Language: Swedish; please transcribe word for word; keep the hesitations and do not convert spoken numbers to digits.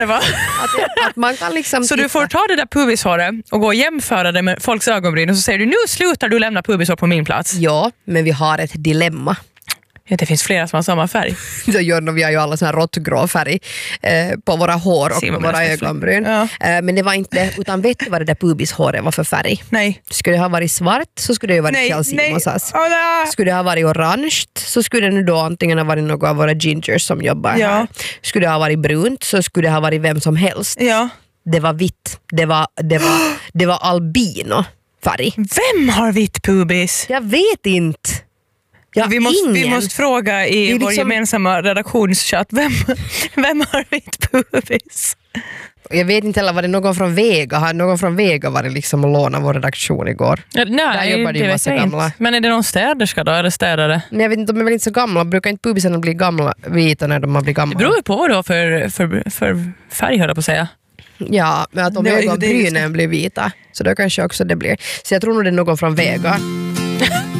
att, att man kan liksom så titta. Du får ta det där pubishåret och gå och jämföra det med folks ögonbryn och så säger du, nu slutar du lämna pubishår på min plats. Ja, men vi har ett dilemma. Ja, det finns flera som har samma färg. Så gör vi har ju alla sån här råttgrå färg eh, på våra hår och på våra ögonbryn. Ja. Eh, men det var inte, utan vet du vad det där pubishåret var för färg? Nej. Skulle det ha varit svart så skulle det ju varit Kjell-Simonsas. Oh, skulle det ha varit orange så skulle det nu då antingen ha varit några av våra gingers som jobbar ja. här. Skulle det ha varit brunt så skulle det ha varit vem som helst. Ja. Det var vitt. Det var, det var, det var albino färg. Vem har vitt pubis? Jag vet inte. Ja, vi, måste, vi måste fråga i liksom... vår gemensamma redaktionschatt, vem, vem har vitt pubis? Jag vet inte heller, var det någon från Vega? Har någon från Vega varit liksom och lånat vår redaktion igår? Ja, nej, det vet jag gamla. Inte. Men är det någon städerska då? Är det städare? Nej, jag vet inte, de är väl inte så gamla. Brukar inte pubisarna bli gamla vita när de har blivit gamla? Det beror ju på vad då för, för, för färg, hör jag på att säga. Ja, men att om ögonbrynen blir vita så då kanske också det blir. Så jag tror nog det är någon från Vega.